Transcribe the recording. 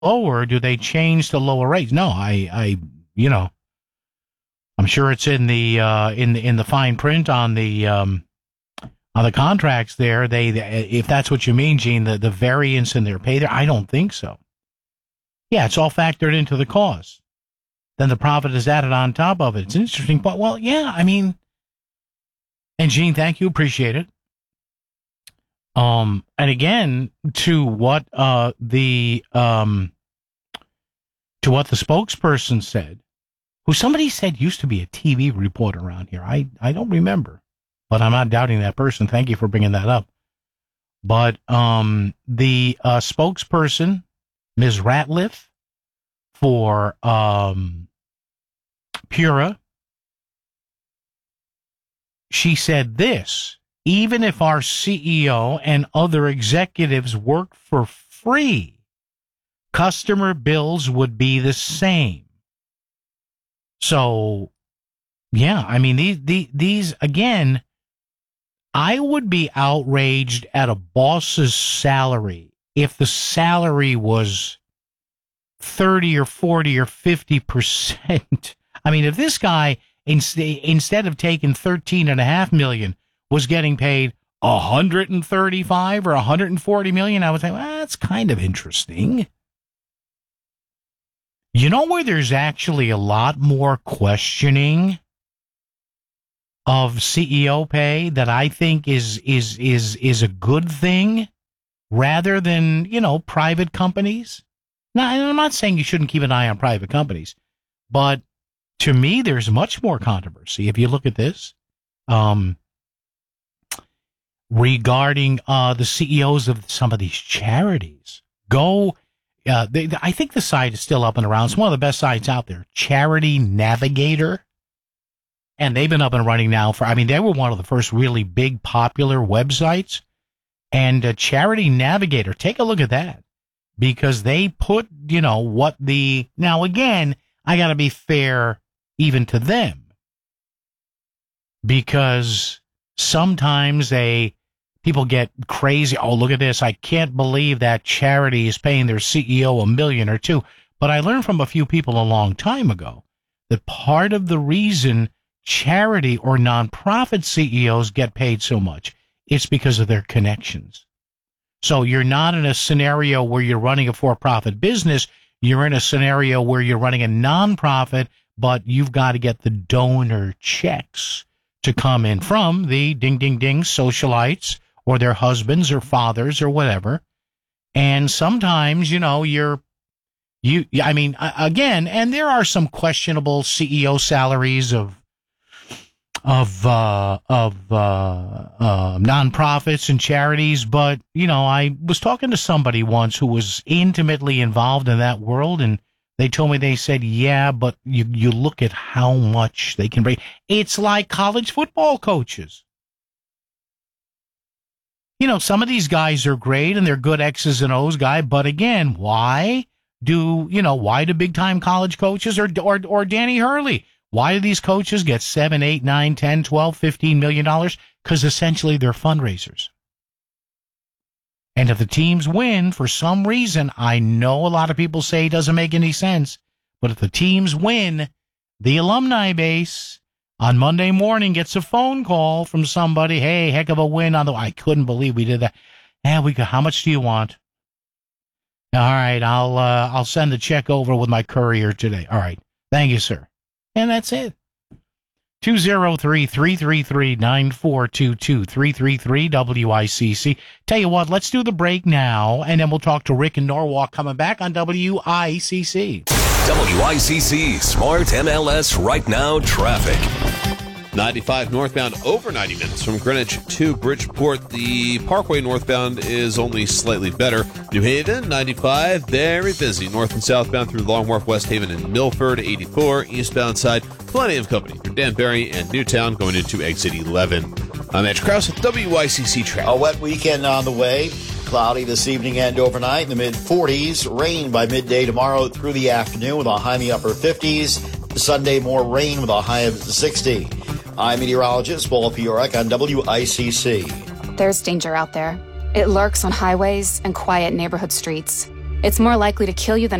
lower, do they change to lower rates? No, I'm sure it's in the in the fine print on the contracts there. They if that's what you mean, Gene, the variance in their pay there, I don't think so. Yeah, it's all factored into the cost. Then the profit is added on top of it. It's an interesting point. Well, yeah, I mean, and Gene, thank you, appreciate it. And again, to what the spokesperson said, who somebody said used to be a TV reporter around here. I don't remember, but I'm not doubting that person. Thank you for bringing that up. But the spokesperson, Ms. Ratliff, for Pura, she said this: even if our CEO and other executives work for free, customer bills would be the same. So, yeah, I mean, these again, I would be outraged at a boss's salary if the salary was 30 or 40 or 50%. I mean, if this guy, instead of taking $13.5 million, was getting paid 135 or 140 million, I would say, well, that's kind of interesting. You know where there's actually a lot more questioning of CEO pay that I think is a good thing rather than, private companies? Now, I'm not saying you shouldn't keep an eye on private companies, but to me, there's much more controversy. If you look at this, regarding the CEOs of some of these charities, I think the site is still up and around. It's one of the best sites out there, Charity Navigator. And they've been up and running now they were one of the first really big popular websites. And Charity Navigator, take a look at that. Because they put, now again, I got to be fair even to them. Because sometimes people get crazy. Oh, look at this. I can't believe that charity is paying their CEO $1 million or $2 million. But I learned from a few people a long time ago that part of the reason charity or nonprofit CEOs get paid so much, it's because of their connections. So you're not in a scenario where you're running a for-profit business. You're in a scenario where you're running a nonprofit, but you've got to get the donor checks to come in from the ding-ding-ding socialites or their husbands or fathers or whatever. And sometimes, again, and there are some questionable CEO salaries of nonprofits and charities, but, I was talking to somebody once who was intimately involved in that world, and they told me, they said, yeah, but you look at how much they can bring. It's like college football coaches. Some of these guys are great and they're good X's and O's guy, but again, why do big-time college coaches or Danny Hurley, why do these coaches get $7, $8, $9, $10, $12, $15 million? Because essentially they're fundraisers. And if the teams win, for some reason, I know a lot of people say it doesn't make any sense, but if the teams win, the alumni base on Monday morning gets a phone call from somebody, hey, heck of a win. I couldn't believe we did that. How much do you want? All right, I'll send the check over with my courier today. All right, thank you, sir. And that's it. 203-333-9422, 333-WICC. Tell you what, let's do the break now, and then we'll talk to Rick in Norwalk coming back on WICC. WICC Smart MLS Right Now Traffic. 95 northbound over 90 minutes from Greenwich to Bridgeport. The Parkway northbound is only slightly better. New Haven, 95, very busy. North and southbound through Long Wharf, West Haven, and Milford, 84. Eastbound side, plenty of company through Danbury and Newtown going into exit 11. I'm Edge Krause with WICC Traffic. A wet weekend on the way. Cloudy this evening and overnight in the mid-40s. Rain by midday tomorrow through the afternoon with a high in the upper 50s. Sunday, more rain with a high of 60. I'm meteorologist Paul Fiorek on WICC. There's danger out there. It lurks on highways and quiet neighborhood streets. It's more likely to kill you than